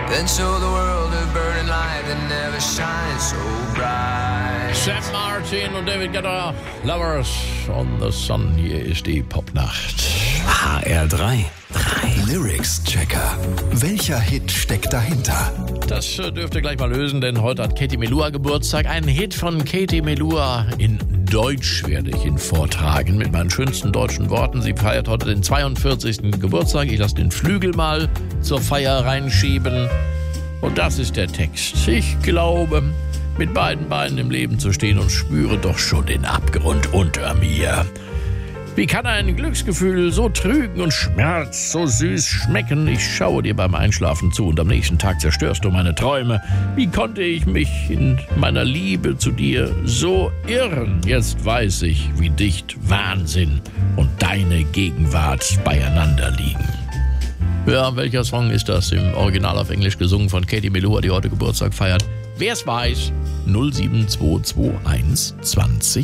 then show the world a burning light that never shines so bright. Sam Martin und David Guetta, Lovers on the Sun. Hier ist die Popnacht. HR3 Lyrics-Checker. Welcher Hit steckt dahinter? Das dürft ihr gleich mal lösen, denn heute hat Katie Melua Geburtstag. Einen Hit von Katie Melua in Deutsch werde ich ihn vortragen mit meinen schönsten deutschen Worten. Sie feiert heute den 42. Geburtstag. Ich lasse den Flügel mal zur Feier reinschieben. Und das ist der Text. Ich glaube, mit beiden Beinen im Leben zu stehen und spüre doch schon den Abgrund unter mir. Wie kann ein Glücksgefühl so trügen und Schmerz so süß schmecken? Ich schaue dir beim Einschlafen zu und am nächsten Tag zerstörst du meine Träume. Wie konnte ich mich in meiner Liebe zu dir so irren? Jetzt weiß ich, wie dicht Wahnsinn und deine Gegenwart beieinander liegen. Ja, welcher Song ist das? Im Original auf Englisch gesungen von Katie Melua, die heute Geburtstag feiert. Wer es weiß, 07221 20